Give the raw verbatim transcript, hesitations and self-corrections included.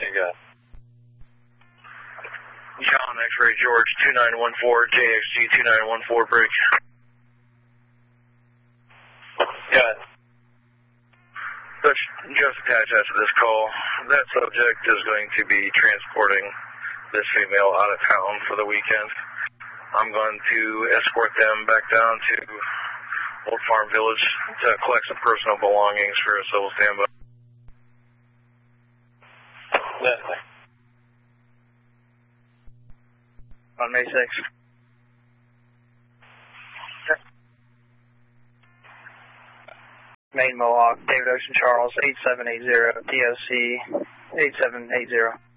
you got? John X-Ray George two nine one four, J X G two nine one four, break. Got it. Just, just attached after this call, that subject is going to be transporting this female out of town for the weekend. I'm going to escort them back down to Old Farm Village to collect some personal belongings for a civil standby. Definitely. On May sixth. Main Mohawk, David Ocean Charles, eight seven eight zero, D O C eight seven eight zero.